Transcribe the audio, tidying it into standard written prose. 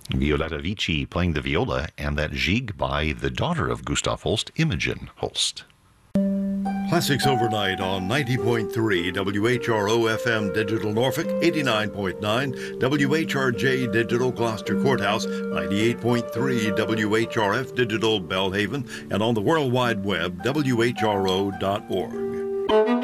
Violetta Vici playing the viola, and that Gigue by the daughter of Gustav Holst, Imogen Holst. Classics Overnight on 90.3 WHRO FM Digital Norfolk, 89.9 WHRJ Digital Gloucester Courthouse, 98.3 WHRF Digital Belhaven, and on the World Wide Web, WHRO.org.